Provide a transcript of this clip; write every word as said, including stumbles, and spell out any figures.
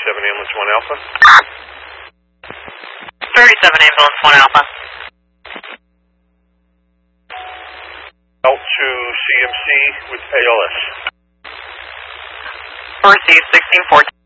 thirty-seven Ambulance one Alpha. thirty-seven Ambulance one Alpha. L two C M C with A L S. Received sixteen fourteen.